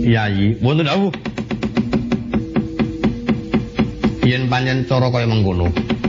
Yayi, wonten dawuh. Yen pancen cara kaya mengkono.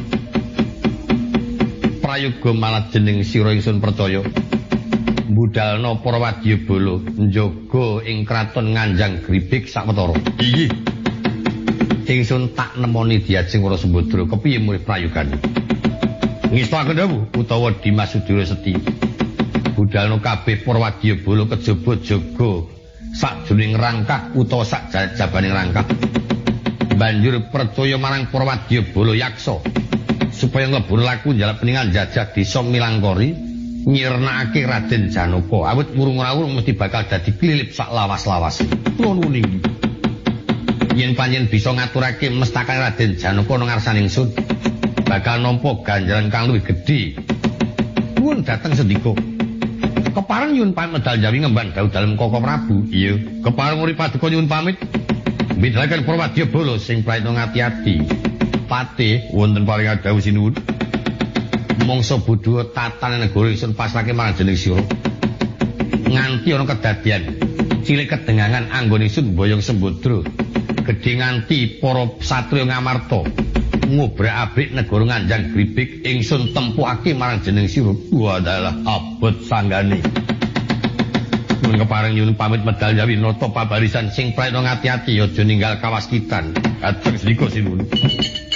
Prayoga maladening sira ingsun percaya. Budalna para wadyabala njaga ing kraton Nganjang Gribik sawetara. Inggih. Ingsun tak nemoni diajeng para Sembadra kepiye murid prayogane. Ngestakaken dawuh utawa Dimas Sudira Seti. Budalna kabeh para wadyabala kejaba jaga sakjroning rangkah utawa sak jabaning rangkah. Banjur percaya marang para wadyabala yaksa supaya nglebur laku njaluk peningan jajah desa Milangkori nyirnakake Raden Janaka awit wurung-wurung mesti bakal dadi klilip sak lawas-lawas. Kula nuwun inggih. Yen panjen bisa ngaturake mestakane Raden Janaka nang ngarsaning ingsun bakal nampa ganjaran kang luwih gedhe. Nuwun dhateng sendika. Kepareng nyuwun pamit medal jawi ngemban dawuh dalem Koko Prabu. Iya, kepareng murid paduka nyuwun pamit. Bidhalaken para wadyabala sing praitna ngati-ati. Patih wonten paring dawuh sinuwun. Mangsa budaya tatanan negara ingsun pasrahke marang jeneng sira. Nganti ana kedadian cilik kedengangan anggone ingsun boyong Sembadra. Gedhe nganti para satriya ngamarta ngobrak-abrik negara Nganjang Gribik ingsun tempuhake marang jeneng sira. Wadalah abot sanggane. Mun kepareng nyuwun pamit medal jawi nata pabarisan sing praitna ngati-ati aja ninggal kawaskitan. Ajeng sedika sinuwun.